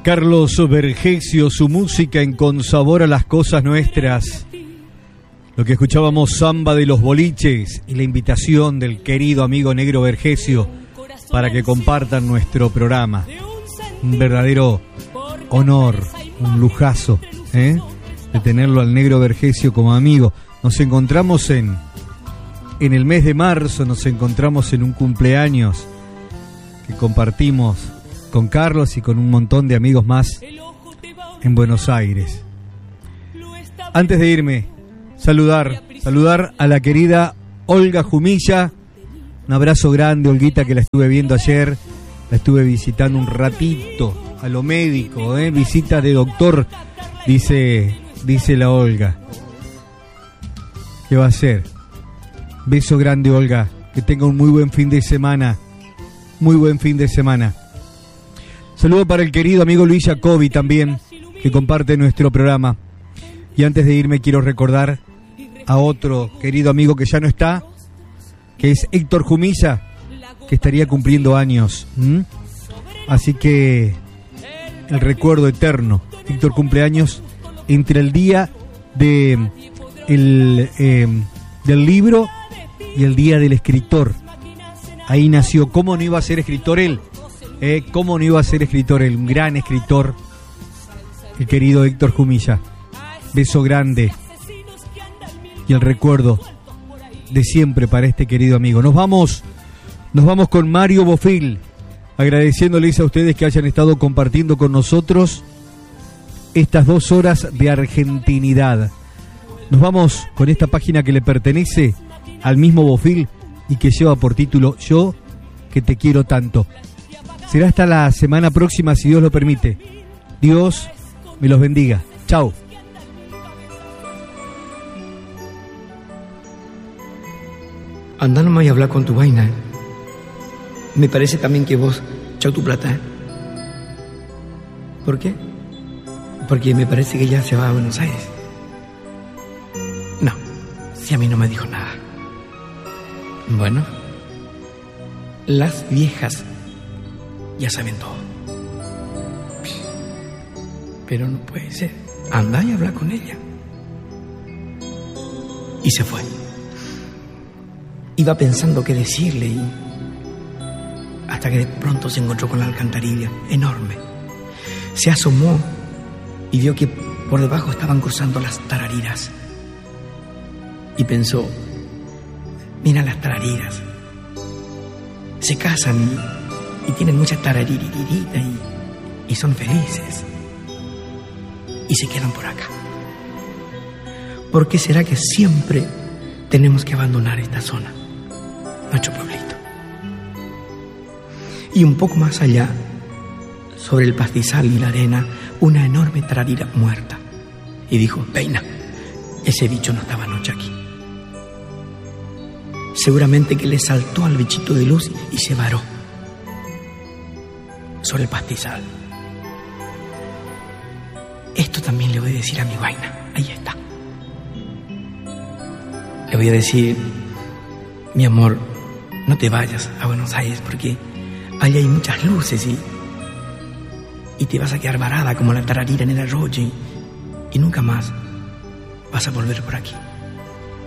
Carlos Vergesio, su música en Consabor a las Cosas Nuestras. Lo que escuchábamos, Samba de los Boliches, y la invitación del querido amigo Negro Vergesio para que compartan nuestro programa. Un verdadero honor, un lujazo, de tenerlo al Negro Vergesio como amigo. Nos encontramos en el mes de marzo, nos encontramos en un cumpleaños que compartimos con Carlos y con un montón de amigos más en Buenos Aires. Antes de irme, saludar a la querida Olga Jumilla. Un abrazo grande, Olguita, que la estuve viendo ayer, la estuve visitando un ratito a lo médico, visita de doctor, dice la Olga. ¿Qué va a hacer? Beso grande, Olga, que tenga un muy buen fin de semana, muy buen fin de semana. Saludo para el querido amigo Luis Jacobi también, que comparte nuestro programa. Y antes de irme quiero recordar a otro querido amigo que ya no está, que es Héctor Jumilla, que estaría cumpliendo años. Así que el recuerdo eterno. Héctor cumple años entre el día del libro y el día del escritor. Ahí nació. ¿Cómo no iba a ser escritor él? ¿Cómo no iba a ser escritor él? Un gran escritor, el querido Héctor Jumilla. Beso grande y el recuerdo de siempre para este querido amigo. Nos vamos con Mario Bofil, agradeciéndoles a ustedes que hayan estado compartiendo con nosotros estas 2 horas de argentinidad. Nos vamos con esta página que le pertenece al mismo Bofil y que lleva por título Yo que te quiero tanto. Será hasta la semana próxima, si Dios lo permite. Dios me los bendiga. Chao. Andá nomás y hablar con tu vaina. Me parece también que vos, chau tu plata. ¿Por qué? Porque me parece que ella se va a Buenos Aires. No, si a mí no me dijo nada. Bueno, las viejas ya saben todo. Pero no puede ser. Andá y habla con ella. Y se fue. Iba pensando qué decirle y hasta que de pronto se encontró con la alcantarilla enorme. Se asomó y vio que por debajo estaban cruzando las tarariras. Y pensó, mira las tarariras. Se casan y tienen mucha tararirita y son felices. Y se quedan por acá. ¿Por qué será que siempre tenemos que abandonar esta zona? Nuestro pueblito. Y un poco más allá, sobre el pastizal y la arena, una enorme tararira muerta. Y dijo, Peina, ese bicho no estaba anoche aquí. Seguramente que le saltó al bichito de luz y se varó sobre el pastizal. Esto también le voy a decir a mi vaina. Ahí está. Le voy a decir, mi amor, no te vayas a Buenos Aires porque allá hay muchas luces y te vas a quedar varada como la tararira en el arroyo y nunca más vas a volver por aquí.